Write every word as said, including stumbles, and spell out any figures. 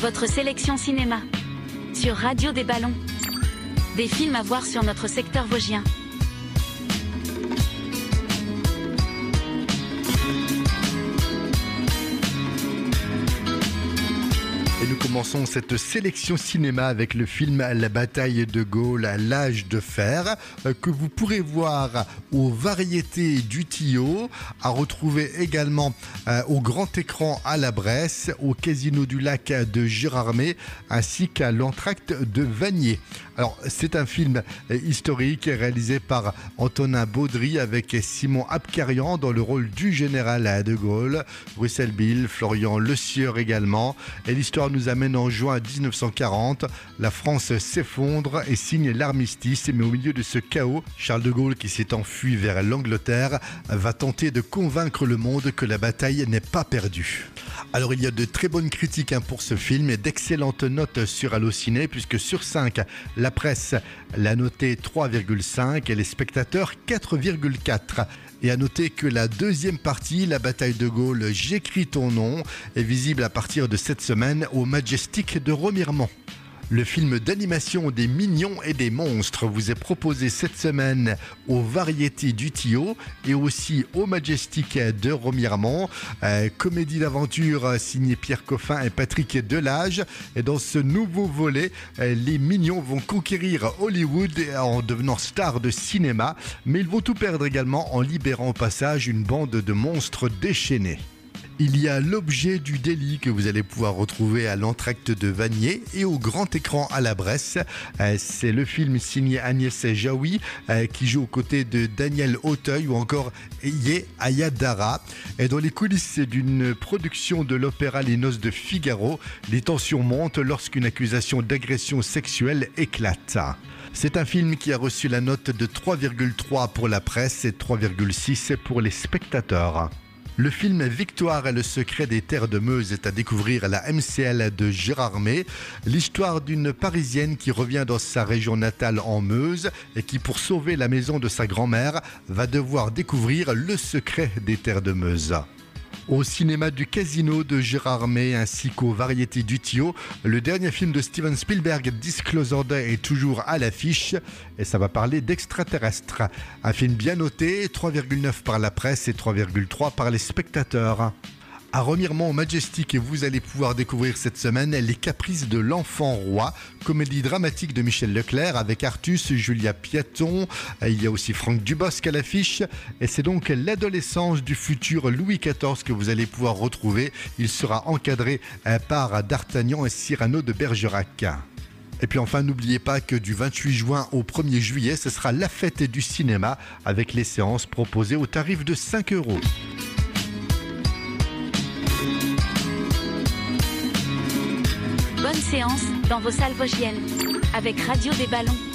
votre sélection cinéma. Sur Radio des Ballons. Des films à voir sur notre secteur vosgien. Et nous commençons cette sélection cinéma avec le film La bataille de Gaulle, l'âge de fer, que vous pourrez voir aux variétés du Tillot, à retrouver également euh, au grand écran à la Bresse, au Casino du Lac de Gérardmer, ainsi qu'à l'Entracte de Vanier. Alors, c'est un film historique réalisé par Antonin Baudry avec Simon Abkarian dans le rôle du général de Gaulle, Bruxelles Bill, Florian Le Sieur également. Et l'histoire nous amène en juin dix-neuf cent quarante. La France s'effondre et signe l'armistice. Mais au milieu de ce chaos, Charles de Gaulle, qui s'est enfui vers l'Angleterre, va tenter de convaincre le monde que la bataille n'est pas perdue. Alors, il y a de très bonnes critiques hein, pour ce film et d'excellentes notes sur Allociné, puisque sur cinq, la presse l'a noté trois virgule cinq et les spectateurs quatre virgule quatre. Et à noter que la deuxième partie, la bataille de Gaulle, j'écris ton nom, est visible à partir de cette semaine au Majestic de Remiremont. Le film d'animation des mignons et des monstres vous est proposé cette semaine aux variétés du Tillot et aussi au Majestic de Remiremont. Euh, comédie d'aventure signée Pierre Coffin et Patrick Delage. Et dans ce nouveau volet, euh, les mignons vont conquérir Hollywood en devenant stars de cinéma, mais ils vont tout perdre également en libérant au passage une bande de monstres déchaînés. Il y a l'objet du délit que vous allez pouvoir retrouver à l'Entracte de Vanier et au grand écran à la Bresse. Euh, c'est le film signé Agnès Jaoui euh, qui joue aux côtés de Daniel Auteuil ou encore Yé Ayadara. Et dans les coulisses d'une production de l'opéra Les Noces de Figaro, les tensions montent lorsqu'une accusation d'agression sexuelle éclate. C'est un film qui a reçu la note de trois virgule trois pour la presse et trois virgule six pour les spectateurs. Le film Victoire et le secret des terres de Meuse est à découvrir à la M C L de Gérardmer. L'histoire d'une Parisienne qui revient dans sa région natale en Meuse et qui, pour sauver la maison de sa grand-mère, va devoir découvrir le secret des terres de Meuse. Au cinéma du Casino de Gérardmer ainsi qu'aux variétés du Tillot, le dernier film de Steven Spielberg, Disclosure Day, est toujours à l'affiche et ça va parler d'extraterrestres. Un film bien noté, trois virgule neuf par la presse et trois virgule trois par les spectateurs. À Remiremont au Majestic, vous allez pouvoir découvrir cette semaine Les Caprices de l'Enfant Roi, comédie dramatique de Michel Leclerc avec Artus, Julia Piaton. Il y a aussi Franck Dubosc à l'affiche. Et c'est donc l'adolescence du futur Louis quatorze que vous allez pouvoir retrouver. Il sera encadré par D'Artagnan et Cyrano de Bergerac. Et puis enfin, n'oubliez pas que du vingt-huit juin au premier juillet, ce sera la fête du cinéma avec les séances proposées au tarif de cinq euros. Bonne séance dans vos salles vosgiennes avec Radio des Ballons.